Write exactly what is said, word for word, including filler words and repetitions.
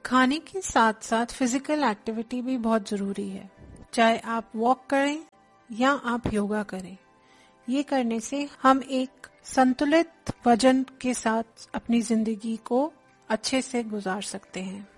खाने के साथ साथ फिजिकल एक्टिविटी भी बहुत जरूरी है, चाहे आप वॉक करें या आप योगा करें। ये करने से हम एक संतुलित वजन के साथ अपनी जिंदगी को अच्छे से गुजार सकते हैं।